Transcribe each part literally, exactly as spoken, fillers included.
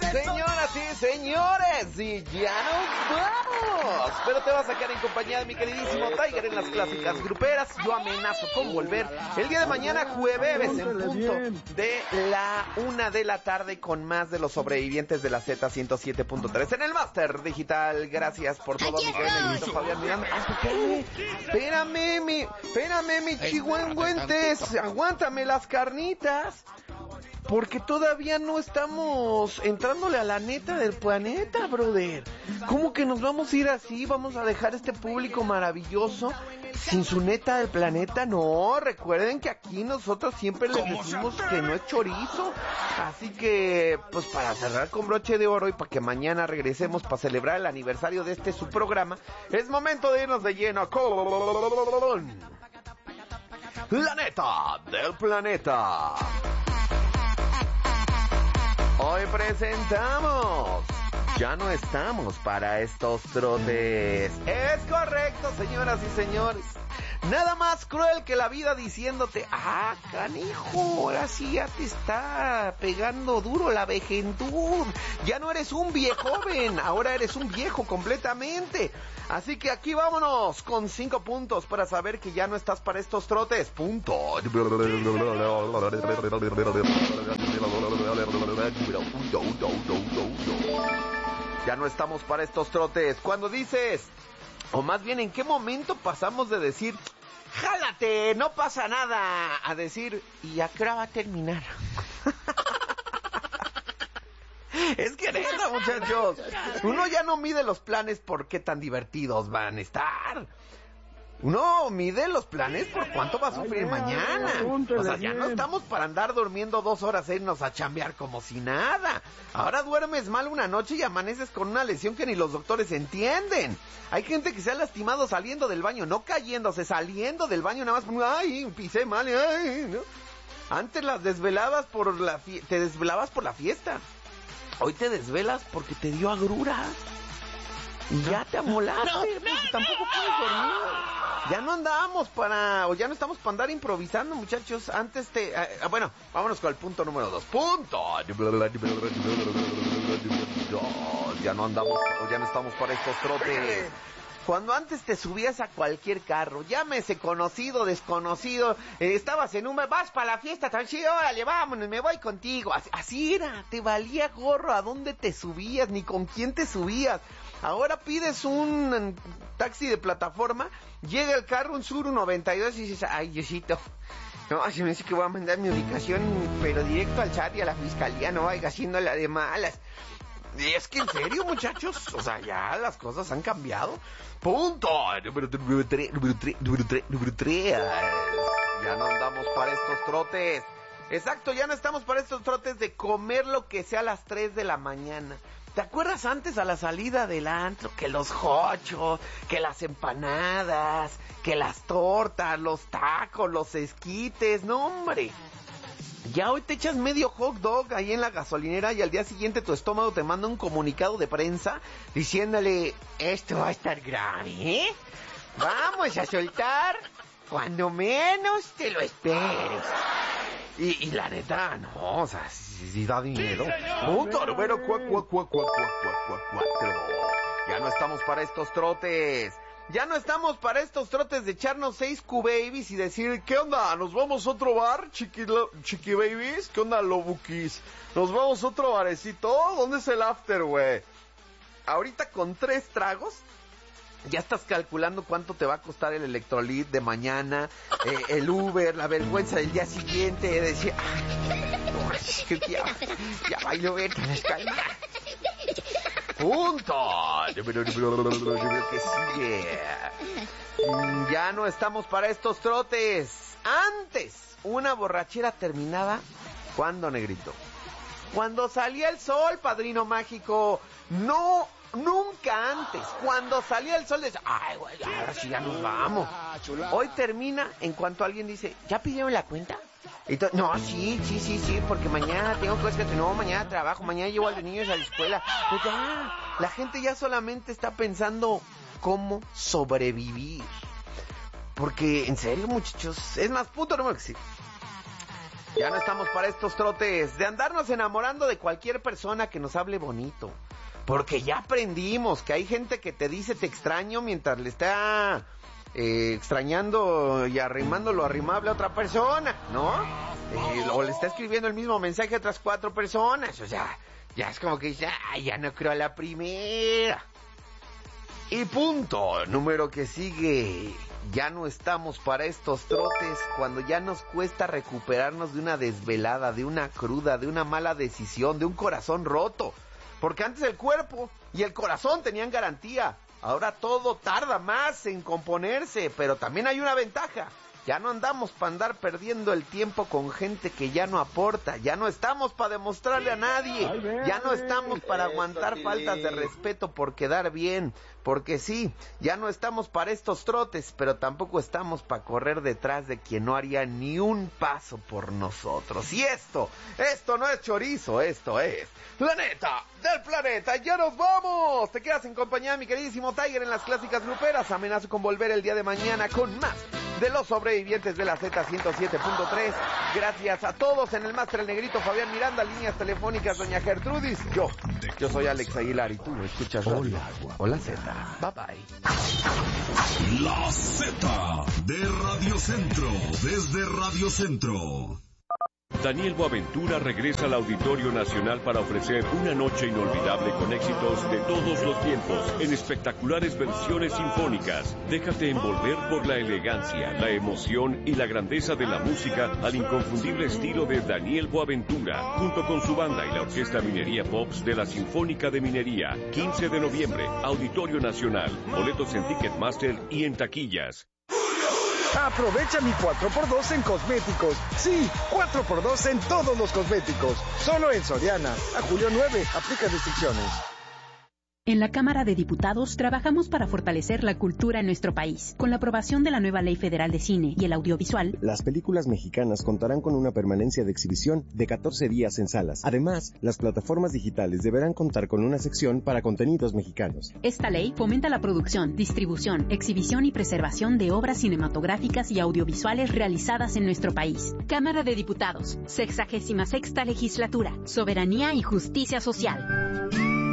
Señoras y señores, y ya nos vamos. Pero te vas a quedar en compañía de mi queridísimo Tiger en las clásicas gruperas. Yo amenazo con volver el día de mañana, jueves, en punto de la una de la tarde, con más de los sobrevivientes de la Z ciento siete punto tres en el Máster Digital. Gracias por todo, mi querido Fabián Miranda. Ah, espérame, espérame, mi, espérame, mi chihuahuentes. Aguántame las carnitas. Porque todavía no estamos entrándole a la neta del planeta, brother. ¿Cómo que nos vamos a ir así? ¿Vamos a dejar este público maravilloso sin su neta del planeta? No, recuerden que aquí nosotros siempre les decimos que no es chorizo. Así que, pues para cerrar con broche de oro y para que mañana regresemos para celebrar el aniversario de este su programa, es momento de irnos de lleno con la neta del planeta. Hoy presentamos, ya no estamos para estos trotes. Es correcto, señoras y señores. Nada más cruel que la vida diciéndote, ah, canijo, ahora sí ya te está pegando duro la vejentud. Ya no eres un viejoven, ahora eres un viejo completamente. Así que aquí vámonos con cinco puntos para saber que ya no estás para estos trotes. Punto. Ya no estamos para estos trotes. Cuando dices, o más bien, ¿en qué momento pasamos de decir, jálate, no pasa nada, a decir, y a qué hora va a terminar? Es que neta, muchachos, uno ya no mide los planes por qué tan divertidos van a estar. Uno mide los planes por cuánto va a sufrir mañana. O sea, ya no estamos para andar durmiendo dos horas e irnos a chambear como si nada. Ahora duermes mal una noche y amaneces con una lesión que ni los doctores entienden. Hay gente que se ha lastimado saliendo del baño, no cayéndose, saliendo del baño nada más, ay, pisé mal, ay, ¿no? Antes las desvelabas por la fie- te desvelabas por la fiesta. Hoy te desvelas porque te dio agrura. Y ya te amolaste, no, no, porque tampoco no, puedes dormir. Ya no andamos para, o ya no estamos para andar improvisando, muchachos. Antes te, eh, bueno, vámonos con el punto número dos. Punto. Ya no andamos, o ya no estamos para estos trotes. Cuando antes te subías a cualquier carro, llámese conocido, desconocido, eh, estabas en un, vas para la fiesta, tan chido, órale, vámonos, me voy contigo. Así, así era, te valía gorro a dónde te subías, ni con quién te subías. Ahora pides un taxi de plataforma, llega el carro, un Tsuru noventa y dos, y dices, ay, Diosito, no, se me dice que voy a mandar mi ubicación, pero directo al chat y a la fiscalía, no vaya haciendo la de malas. Y es que en serio, muchachos, o sea, ya las cosas han cambiado. Punto. Número tres, número tres, número tres, número tres, número tres. Ya no andamos para estos trotes. Exacto, ya no estamos para estos trotes de comer lo que sea a las tres de la mañana. ¿Te acuerdas antes a la salida del antro? Que los hochos, que las empanadas, que las tortas, los tacos, los esquites, no hombre. Ya hoy te echas medio hot dog ahí en la gasolinera y al día siguiente tu estómago te manda un comunicado de prensa diciéndole, esto va a estar grave, ¿eh? Vamos a soltar cuando menos te lo esperes. Y, y la neta, no, o sea, sí, sí da dinero. Punto número cuatro. Ya no estamos para estos trotes. Ya no estamos para estos trotes de echarnos seis Q-Babies y decir, ¿qué onda? ¿Nos vamos a otro bar, chiqui, chiqui babies? ¿Qué onda, lobukis? ¿Nos vamos a otro barecito? ¿Dónde es el after, güey? Ahorita con tres tragos, ya estás calculando cuánto te va a costar el electrolit de mañana, eh, el Uber, la vergüenza del día siguiente, de decir, ay, ya, ya bailo, ver, calma. Punto. Que sigue. Ya no estamos para estos trotes. Antes, una borrachera terminaba, ¿cuándo, negrito? Cuando salía el sol, padrino mágico. No, nunca antes. Cuando salía el sol, decía, ay, güey, ahora sí ya nos vamos. Hoy termina en cuanto alguien dice, ¿ya pidieron la cuenta? Y to- no, sí, sí, sí, sí, porque mañana tengo cosas que hacer, no, mañana trabajo, mañana llevo a los niños a la escuela. Pues ya, la gente ya solamente está pensando cómo sobrevivir. Porque, en serio, muchachos, es más, punto número que sí. Ya no estamos para estos trotes de andarnos enamorando de cualquier persona que nos hable bonito. Porque ya aprendimos que hay gente que te dice te extraño mientras le está eh, extrañando y arrimando lo arrimable a otra persona, ¿no? Eh, o le está escribiendo el mismo mensaje a otras cuatro personas. O sea, ya es como que ya, ya no creo a la primera. Y punto número que sigue. Ya no estamos para estos trotes cuando ya nos cuesta recuperarnos de una desvelada, de una cruda, de una mala decisión, de un corazón roto. Porque antes el cuerpo y el corazón tenían garantía. Ahora todo tarda más en componerse, pero también hay una ventaja. Ya no andamos para andar perdiendo el tiempo con gente que ya no aporta. Ya no estamos para demostrarle a nadie. Ya no estamos para aguantar faltas de respeto por quedar bien. Porque sí, ya no estamos para estos trotes, pero tampoco estamos para correr detrás de quien no haría ni un paso por nosotros. Y esto, esto no es chorizo, esto es la neta del planeta. ¡Ya nos vamos! Te quedas en compañía de mi queridísimo Tiger en las clásicas gruperas. Amenazo con volver el día de mañana con más de los sobrevivientes de la Z ciento siete punto tres. Gracias a todos en el máster, el negrito Fabián Miranda, líneas telefónicas doña Gertrudis. Yo, yo soy Alex Aguilar y tú escuchas Radio. Hola Z. Bye bye. La Z de Radio Centro, desde Radio Centro. Daniel Boaventura regresa al Auditorio Nacional para ofrecer una noche inolvidable con éxitos de todos los tiempos en espectaculares versiones sinfónicas. Déjate envolver por la elegancia, la emoción y la grandeza de la música al inconfundible estilo de Daniel Boaventura, junto con su banda y la Orquesta Minería Pops de la Sinfónica de Minería. quince de noviembre, Auditorio Nacional. Boletos en Ticketmaster y en taquillas. Aprovecha mi cuatro por dos en cosméticos. Sí, cuatro por dos en todos los cosméticos. Solo en Soriana. A julio nueve, aplica restricciones. En la Cámara de Diputados trabajamos para fortalecer la cultura en nuestro país. Con la aprobación de la nueva Ley Federal de Cine y el Audiovisual, las películas mexicanas contarán con una permanencia de exhibición de catorce días en salas. Además, las plataformas digitales deberán contar con una sección para contenidos mexicanos. Esta ley fomenta la producción, distribución, exhibición y preservación de obras cinematográficas y audiovisuales realizadas en nuestro país. Cámara de Diputados, sexagésima sexta legislatura, soberanía y justicia social.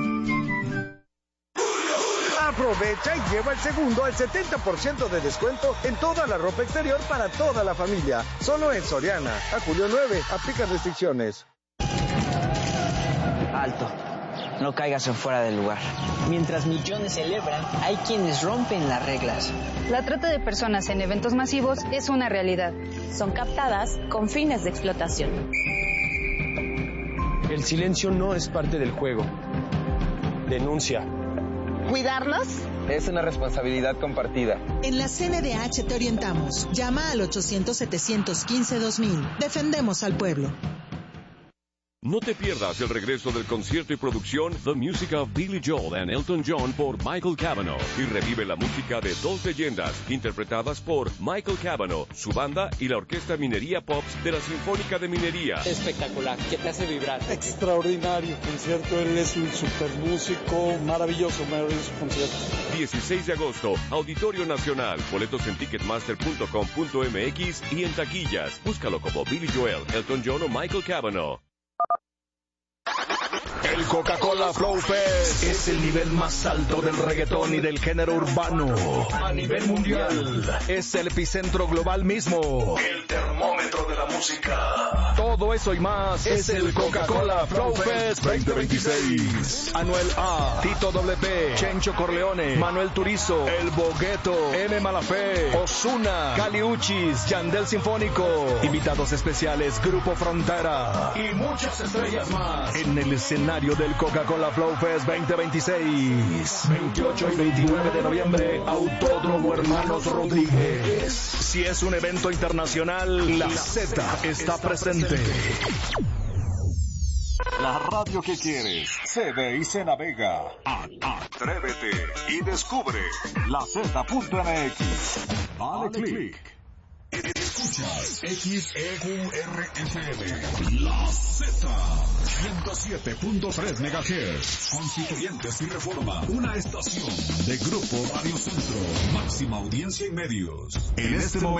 Aprovecha y lleva el segundo al setenta por ciento de descuento en toda la ropa exterior para toda la familia. Solo en Soriana. A julio nueve, aplica restricciones. Alto. No caigas en fuera del lugar. Mientras millones celebran, hay quienes rompen las reglas. La trata de personas en eventos masivos es una realidad. Son captadas con fines de explotación. El silencio no es parte del juego. Denuncia. ¿Cuidarlos? Es una responsabilidad compartida. En la C N D H te orientamos. Llama al ochocientos, setecientos quince, dos mil. Defendemos al pueblo. No te pierdas el regreso del concierto y producción The Music of Billy Joel and Elton John por Michael Cavanaugh y revive la música de dos leyendas interpretadas por Michael Cavanaugh, su banda y la Orquesta Minería Pops de la Sinfónica de Minería. Espectacular, que te hace vibrar. Extraordinario concierto, él es un super músico, maravilloso, maravilloso concierto. dieciséis de agosto, Auditorio Nacional, boletos en ticketmaster punto com punto m x y en taquillas. Búscalo como Billy Joel, Elton John o Michael Cavanaugh. El Coca-Cola Flow Fest es el nivel más alto del reggaetón y del género urbano a nivel mundial. Es el epicentro global mismo. El termómetro de la música. Todo eso y más es el Coca-Cola Flow Fest veinte veintiséis. Anuel A, Tito W P, Chencho Corleone, Manuel Turizo, El Bogueto, M. Malafé, Ozuna, Kali Uchis, Yandel Sinfónico, invitados especiales Grupo Frontera y muchas estrellas más en el escenario del Coca-Cola Flow Fest veinte veintiséis. veintiocho y veintinueve de noviembre, Autódromo Hermanos Rodríguez. Si es un evento internacional, la Z está presente. La radio que quieres se ve y se navega. Atrévete y descubre la Z punto m x. Dale click. Escuchas X E U R F M. La Z ciento siete punto tres megahertz. Constituyentes y Reforma. Una estación de Grupo Radio Centro. Máxima audiencia y medios. En este momento